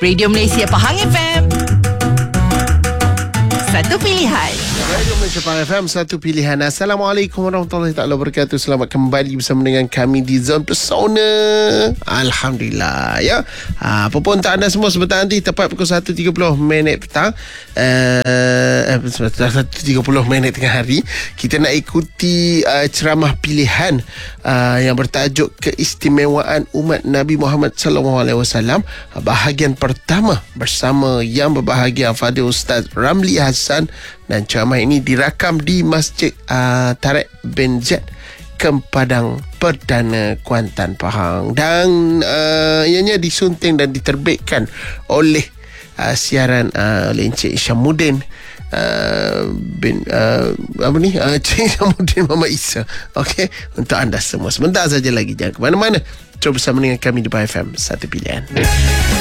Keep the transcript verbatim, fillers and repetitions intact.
Radio Malaysia Pahang F M, satu pilihan. Radio Malaysia Pahang F M, satu pilihan. Assalamualaikum warahmatullahi taala wabarakatuh. Selamat kembali bersama dengan kami di Zone Persona. Alhamdulillah ya. Ha, apa pun tak anda semua sebentar nanti tepat pukul satu tiga puluh minit petang. Uh, satu tiga puluh minit tengah hari kita nak ikuti uh, ceramah pilihan uh, yang bertajuk Keistimewaan Umat Nabi Muhammad sallallahu alaihi wasallam, bahagian pertama bersama yang berbahagia Fadil Ustaz Ramli Hassan, dan ceramah ini dirakam di Masjid uh, Tariq bin Zaid, Padang Perdana, Kuantan, Pahang, dan uh, ianya disunting dan diterbitkan oleh uh, siaran uh, oleh Encik Syamuddin uh, bin uh, apa ni uh, Encik Syamuddin Muhammad Isa. Okey, untuk anda semua sebentar saja lagi, jangan ke mana-mana, terus bersama dengan kami di Pahang F M, satu pilihan.